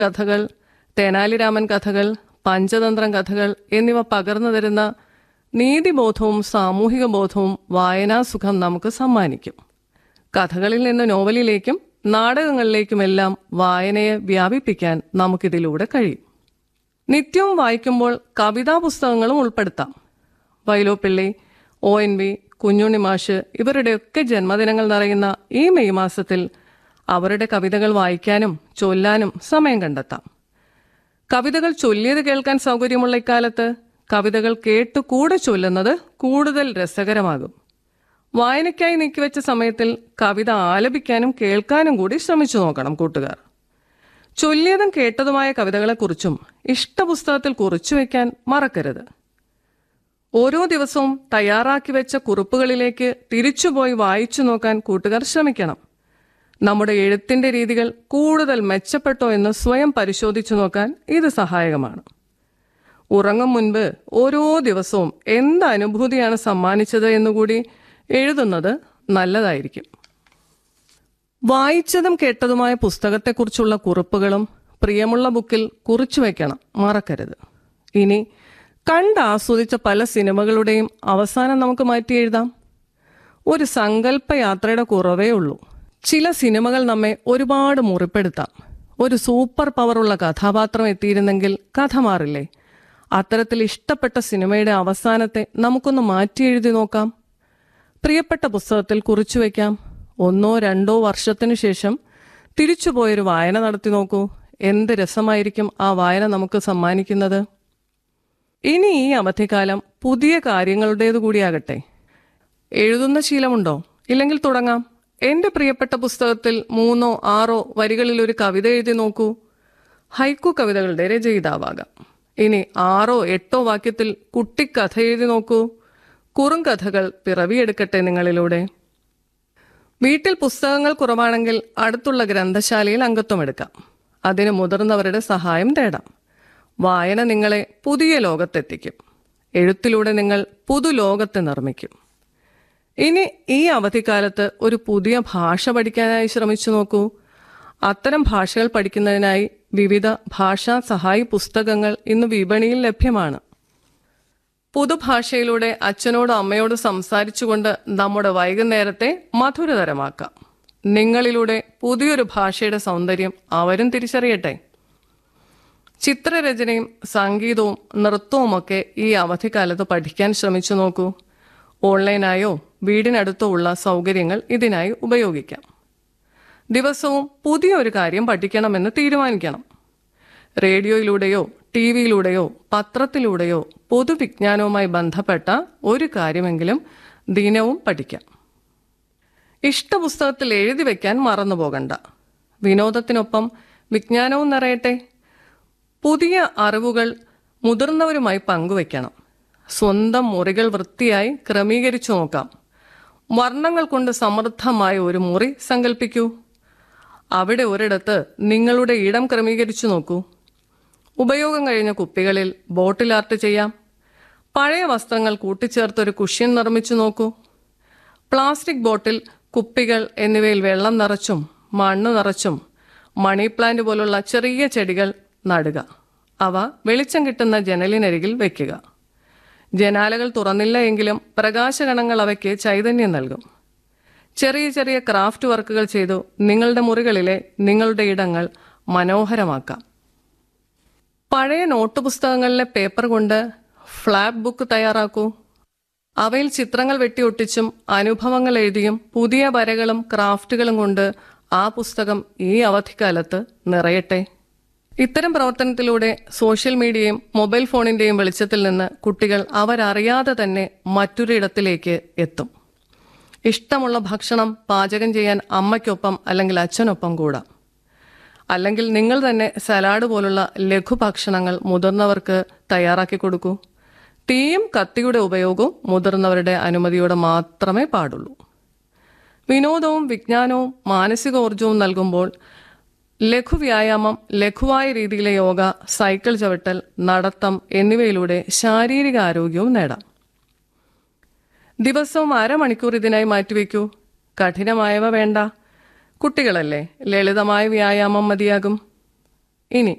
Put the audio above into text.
കഥകൾ, തെനാലിരാമൻ കഥകൾ, പഞ്ചതന്ത്രം കഥകൾ എന്നിവ പകർന്നു തരുന്ന നീതിബോധവും സാമൂഹിക ബോധവും വായനാസുഖം നമുക്ക് സമ്മാനിക്കും. കഥകളിൽ നിന്ന് നോവലിലേക്കും നാടകങ്ങളിലേക്കുമെല്ലാം വായനയെ വ്യാപിപ്പിക്കാൻ നമുക്കിതിലൂടെ കഴിയും. നിത്യവും വായിക്കുമ്പോൾ കവിതാ പുസ്തകങ്ങളും ഉൾപ്പെടുത്താം. വൈലോപ്പിള്ളി, ONV, കുഞ്ഞുണ്ണി മാഷ് ഇവരുടെയൊക്കെ ജന്മദിനങ്ങൾ നിറയുന്ന ഈ മെയ് മാസത്തിൽ അവരുടെ കവിതകൾ വായിക്കാനും ചൊല്ലാനും സമയം കണ്ടെത്താം. കവിതകൾ ചൊല്ലിയത് കേൾക്കാൻ സൗകര്യമുള്ള ഇക്കാലത്ത് കവിതകൾ കേട്ടു കൂടെ ചൊല്ലുന്നത് കൂടുതൽ രസകരമാകും. വായനയ്ക്കായി നീക്കിവെച്ച സമയത്തിൽ കവിത ആലപിക്കാനും കേൾക്കാനും കൂടി ശ്രമിച്ചു നോക്കണം കൂട്ടുകാർ. ചൊല്ലിയതും കേട്ടതുമായ കവിതകളെക്കുറിച്ചും ഇഷ്ടപുസ്തകത്തിൽ കുറിച്ചു വയ്ക്കാൻ മറക്കരുത്. ഓരോ ദിവസവും തയ്യാറാക്കി വെച്ച കുറിപ്പുകളിലേക്ക് തിരിച്ചുപോയി വായിച്ചു നോക്കാൻ കൂട്ടുകാർ ശ്രമിക്കണം. നമ്മുടെ എഴുത്തിന്റെ രീതികൾ കൂടുതൽ മെച്ചപ്പെട്ടോ എന്ന് സ്വയം പരിശോധിച്ചു നോക്കാൻ ഇത് സഹായകമാണ്. ഉറങ്ങും മുൻപ് ഓരോ ദിവസവും എന്ത് അനുഭൂതിയാണ് സമ്മാനിച്ചത് എന്നുകൂടി എഴുതുന്നത് നല്ലതായിരിക്കും. വായിച്ചതും കേട്ടതുമായ പുസ്തകത്തെക്കുറിച്ചുള്ള കുറിപ്പുകളും പ്രിയമുള്ള ബുക്കിൽ കുറിച്ചു വയ്ക്കണം, മറക്കരുത്. ഇനി കണ്ടാസ്വദിച്ച പല സിനിമകളുടെയും അവസാനം നമുക്ക് മാറ്റി എഴുതാം. ഒരു സങ്കല്പ യാത്രയുടെ കുറവേ ഉള്ളൂ. ചില സിനിമകൾ നമ്മെ ഒരുപാട് മുറിപ്പെടുത്താം. ഒരു സൂപ്പർ പവറുള്ള കഥാപാത്രം എത്തിയിരുന്നെങ്കിൽ കഥ മാറില്ലേ? അത്തരത്തിൽ ഇഷ്ടപ്പെട്ട സിനിമയുടെ അവസാനത്തെ നമുക്കൊന്ന് മാറ്റി എഴുതി നോക്കാം. പ്രിയപ്പെട്ട പുസ്തകത്തിൽ കുറിച്ചു വയ്ക്കാം. 1-2 വർഷത്തിനു ശേഷം തിരിച്ചുപോയൊരു വായന നടത്തി നോക്കൂ. എന്ത് രസമായിരിക്കും ആ വായന നമുക്ക് സമ്മാനിക്കുന്നത്. ഇനി ഈ അവധിക്കാലം പുതിയ കാര്യങ്ങളുടേതു കൂടിയാകട്ടെ. എഴുതുന്ന ശീലമുണ്ടോ? ഇല്ലെങ്കിൽ തുടങ്ങാം. എന്റെ പ്രിയപ്പെട്ട പുസ്തകത്തിൽ 3-6 വരികളിൽ ഒരു കവിത എഴുതി നോക്കൂ. ഹൈക്കു കവിതകളുടെ രചയിതാവാകാം. ഇനി 6-8 വാക്യത്തിൽ കുട്ടിക്കഥ എഴുതി നോക്കൂ. കുറുങ്കഥകൾ പിറവിയെടുക്കട്ടെ നിങ്ങളിലൂടെ. വീട്ടിൽ പുസ്തകങ്ങൾ കുറവാണെങ്കിൽ അടുത്തുള്ള ഗ്രന്ഥശാലയിൽ അംഗത്വം എടുക്കാം. അതിന് മുതിർന്നവരുടെ സഹായം തേടാം. വായന നിങ്ങളെ പുതിയ ലോകത്തെത്തിക്കും. എഴുത്തിലൂടെ നിങ്ങൾ പുതുലോകത്തെ നിർമ്മിക്കും. ഇനി ഈ അവധിക്കാലത്ത് ഒരു പുതിയ ഭാഷ പഠിക്കാനായി ശ്രമിച്ചു നോക്കൂ. അത്തരം ഭാഷകൾ പഠിക്കുന്നതിനായി വിവിധ ഭാഷാ സഹായി പുസ്തകങ്ങൾ ഇന്ന് വിപണിയിൽ ലഭ്യമാണ്. പുതുഭാഷയിലൂടെ അച്ഛനോടും അമ്മയോടും സംസാരിച്ചുകൊണ്ട് നമ്മുടെ വൈകുന്നേരത്തെ മധുരതരമാക്കാം. നിങ്ങളിലൂടെ പുതിയൊരു ഭാഷയുടെ സൗന്ദര്യം അവരും തിരിച്ചറിയട്ടെ. ചിത്രരചനയും സംഗീതവും നൃത്തവുമൊക്കെ ഈ അവധിക്കാലത്ത് പഠിക്കാൻ ശ്രമിച്ചു നോക്കൂ. ഓൺലൈനായോ വീടിനടുത്തോ ഉള്ള സൗകര്യങ്ങൾ ഇതിനായി ഉപയോഗിക്കാം. ദിവസവും പുതിയൊരു കാര്യം പഠിക്കണമെന്ന് തീരുമാനിക്കണം. റേഡിയോയിലൂടെയോ TV-യിലൂടെയോ പത്രത്തിലൂടെയോ പൊതുവിജ്ഞാനവുമായി ബന്ധപ്പെട്ട ഒരു കാര്യമെങ്കിലും ദിനവും പഠിക്കാം. ഇഷ്ടപുസ്തകത്തിൽ എഴുതി വയ്ക്കാൻ മറന്നു പോകണ്ട. വിനോദത്തിനൊപ്പം വിജ്ഞാനവും നിറയട്ടെ. പുതിയ അറിവുകൾ മുതിർന്നവരുമായി പങ്കുവയ്ക്കണം. സ്വന്തം മുറികൾ വൃത്തിയായി ക്രമീകരിച്ചു നോക്കാം. വർണ്ണങ്ങൾ കൊണ്ട് സമൃദ്ധമായ ഒരു മുറി സങ്കല്പിക്കൂ. അവിടെ ഒരിടത്ത് നിങ്ങളുടെ ഇടം ക്രമീകരിച്ചു നോക്കൂ. ഉപയോഗം കഴിഞ്ഞ കുപ്പികളിൽ ബോട്ടിൽ ആർട്ട് ചെയ്യാം. പഴയ വസ്ത്രങ്ങൾ കൂട്ടിച്ചേർത്തൊരു കുഷ്യൻ നിർമ്മിച്ചു നോക്കൂ. പ്ലാസ്റ്റിക് ബോട്ടിൽ, കുപ്പികൾ എന്നിവയിൽ വെള്ളം നിറച്ചും മണ്ണ് നിറച്ചും മണി പ്ലാന്റ് പോലുള്ള ചെറിയ ചെടികൾ നടുക. അവ വെളിച്ചം കിട്ടുന്ന ജനലിനരികിൽ വയ്ക്കുക. ജനാലകൾ തുറന്നില്ല എങ്കിലും പ്രകാശകണങ്ങൾ അവയ്ക്ക് ചൈതന്യം നൽകും. ചെറിയ ചെറിയ ക്രാഫ്റ്റ് വർക്കുകൾ ചെയ്തു നിങ്ങളുടെ മുറികളിലെ നിങ്ങളുടെ ഇടങ്ങൾ മനോഹരമാക്കാം. പഴയ നോട്ട് പുസ്തകങ്ങളിലെ പേപ്പർ കൊണ്ട് ഫ്ലാപ്പ് ബുക്ക് തയ്യാറാക്കൂ. അവയിൽ ചിത്രങ്ങൾ വെട്ടിയൊട്ടിച്ചും അനുഭവങ്ങൾ എഴുതിയും പുതിയ വരകളും ക്രാഫ്റ്റുകളും കൊണ്ട് ആ പുസ്തകം ഈ അവധിക്കാലത്ത് നിറയട്ടെ. ഇത്തരം പ്രവർത്തനത്തിലൂടെ സോഷ്യൽ മീഡിയയും മൊബൈൽ ഫോണിന്റെയും വെളിച്ചത്തിൽ നിന്ന് കുട്ടികൾ അവരറിയാതെ തന്നെ മറ്റൊരിടത്തിലേക്ക് എത്തും. ഇഷ്ടമുള്ള ഭക്ഷണം പാചകം ചെയ്യാൻ അമ്മയ്ക്കൊപ്പം അല്ലെങ്കിൽ അച്ഛനൊപ്പം കൂടാം. അല്ലെങ്കിൽ നിങ്ങൾ തന്നെ സലാഡ് പോലുള്ള ലഘുഭക്ഷണങ്ങൾ മുതിർന്നവർക്ക് തയ്യാറാക്കി കൊടുക്കൂ. തീയും കത്തിയുടെ ഉപയോഗവും മുതിർന്നവരുടെ അനുമതിയോടെ മാത്രമേ പാടുള്ളൂ. വിനോദവും വിജ്ഞാനവും മാനസികോർജവും നൽകുമ്പോൾ ലഘുവ്യായാമം, ലഘുവായ രീതിയിലെ യോഗ, സൈക്കിൾ ചവിട്ടൽ, നടത്തം എന്നിവയിലൂടെ ശാരീരിക ആരോഗ്യവും നേടാം. ദിവസവും 1/2 മണിക്കൂർ ഇതിനായി മാറ്റിവെക്കൂ. കഠിനമായവ വേണ്ട. കുട്ടികളല്ലേ, ലളിതമായ വ്യായാമം മതിയാകും. ഇനി